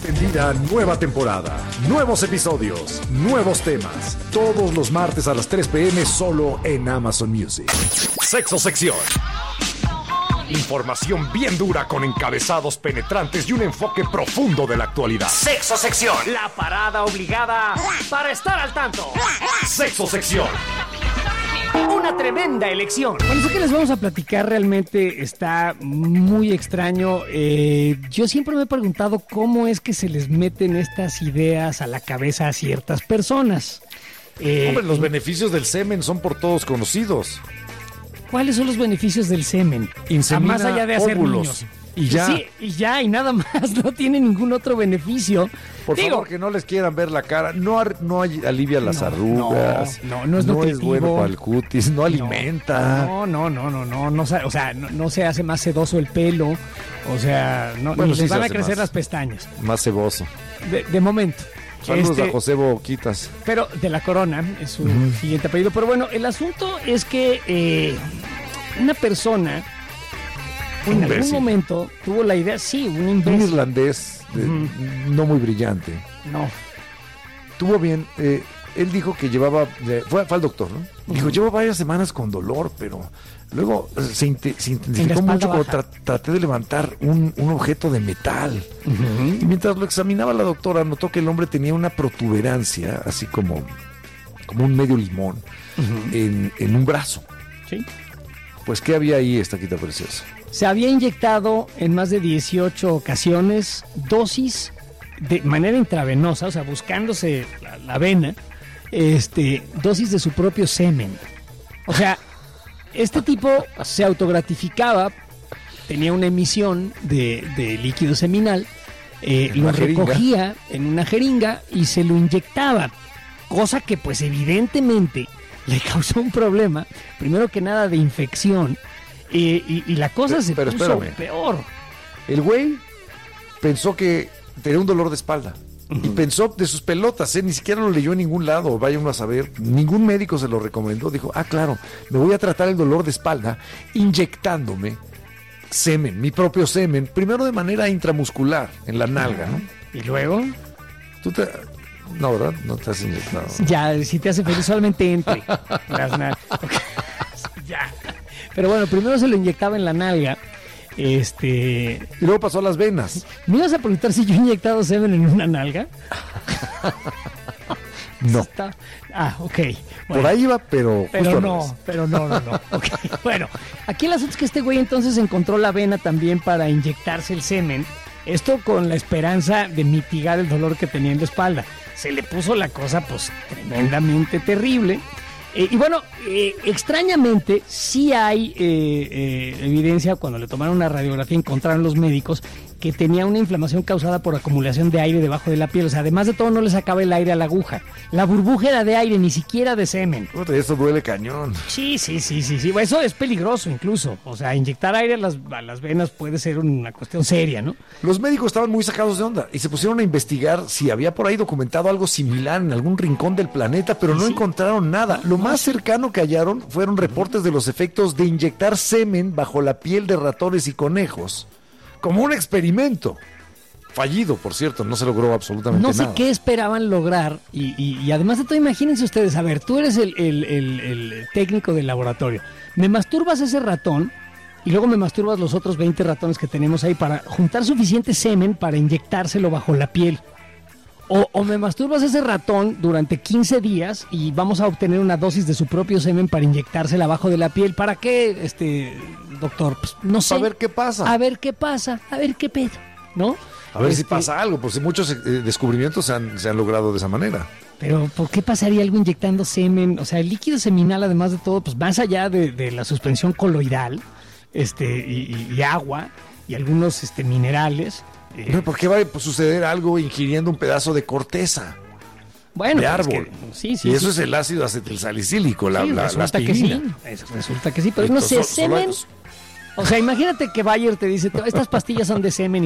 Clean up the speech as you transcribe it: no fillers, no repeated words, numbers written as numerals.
Encendida nueva temporada, nuevos episodios, nuevos temas. Todos los martes a las 3 p.m. solo en Amazon Music. Sexo Sección. Información bien dura con encabezados penetrantes y un enfoque profundo de la actualidad. Sexo Sección. La parada obligada para estar al tanto. Sexo Sección. Una tremenda elección. Bueno, eso que les vamos a platicar realmente está muy extraño. Yo siempre me he preguntado cómo es que se les meten estas ideas a la cabeza a ciertas personas. Hombre, los beneficios del semen son por todos conocidos. ¿Cuáles son los beneficios del semen? Insemina más allá de hacer óvulos. niños. Y ya. Sí, y nada más, no tiene ningún otro beneficio. Por favor, que no les quieran ver la cara. No alivia las arrugas. No es nutritivo. No es bueno para el cutis, no alimenta. No se hace más sedoso el pelo. O sea, ni les van a crecer las pestañas. Más ceboso. De momento. Saludos a José Boquitas. Pero de la Corona es su siguiente apellido. Pero bueno, el asunto es que una persona en algún momento tuvo la idea, un imbécil. Un irlandés no muy brillante. No. Tuvo bien, él dijo que llevaba, fue al doctor, ¿no? Dijo, llevo varias semanas con dolor, pero luego se intensificó mucho cuando traté de levantar un objeto de metal. Y mientras lo examinaba la doctora, notó que el hombre tenía una protuberancia, así como un medio limón, en un brazo. Sí. Pues, ¿qué había ahí, Estaquita Preciosa? Se había inyectado en más de 18 ocasiones dosis de manera intravenosa, o sea, buscándose la vena, dosis de su propio semen. O sea, este tipo se autogratificaba, tenía una emisión de líquido seminal, lo recogía en una jeringa y se lo inyectaba, cosa que pues evidentemente le causó un problema, primero que nada de infección, y la cosa se puso peor. El güey pensó que tenía un dolor de espalda. Y pensó de sus pelotas, ni siquiera lo leyó en ningún lado, vaya uno a saber, ningún médico se lo recomendó, dijo, claro, me voy a tratar el dolor de espalda inyectándome semen, mi propio semen, primero de manera intramuscular, en la nalga, ¿no? ¿Y luego? No, ¿verdad? No te has inyectado. Ya, si te hace feliz, solamente entre las nalgas. Ya. Pero bueno, primero se lo inyectaba en la nalga. Y luego pasó a las venas. ¿Me ibas a preguntar si yo he inyectado semen en una nalga? No. Ok. Bueno, por ahí iba, pero no. Okay. Bueno, aquí el asunto es que este güey entonces encontró la vena también para inyectarse el semen. Esto con la esperanza de mitigar el dolor que tenía en la espalda. Se le puso la cosa pues tremendamente terrible. Y bueno, extrañamente sí hay evidencia, cuando le tomaron una radiografía encontraron los médicos que tenía una inflamación causada por acumulación de aire debajo de la piel. O sea, además de todo no le sacaba el aire a la aguja. La burbuja era de aire, ni siquiera de semen. Eso duele cañón. Sí. Bueno, eso es peligroso incluso. O sea, inyectar aire a las venas puede ser una cuestión seria, ¿no? Los médicos estaban muy sacados de onda y se pusieron a investigar si había por ahí documentado algo similar en algún rincón del planeta, pero no encontraron nada. Lo más cercano que hallaron fueron reportes de los efectos de inyectar semen bajo la piel de ratones y conejos. Como un experimento. Fallido, por cierto, no se logró absolutamente nada. No sé qué esperaban lograr y además de todo, imagínense ustedes, a ver, tú eres el técnico del laboratorio, me masturbas ese ratón y luego me masturbas los otros 20 ratones que tenemos ahí para juntar suficiente semen para inyectárselo bajo la piel. O me masturbas ese ratón durante 15 días y vamos a obtener una dosis de su propio semen para inyectársela abajo de la piel. ¿Para qué, doctor? Pues no sé. A ver qué pasa. A ver qué pedo, ¿no? A ver si pasa algo, pues muchos descubrimientos se han logrado de esa manera. Pero ¿por qué pasaría algo inyectando semen? O sea, el líquido seminal, además de todo, pues más allá de la suspensión coloidal, y agua y algunos minerales. ¿Por qué va a suceder algo ingiriendo un pedazo de corteza? Bueno, de árbol. Sí. Y eso es el ácido acetilsalicílico, la aspirina. Resulta que sí, pero no sé, semen. O sea, imagínate que Bayer te dice, estas pastillas son de semen y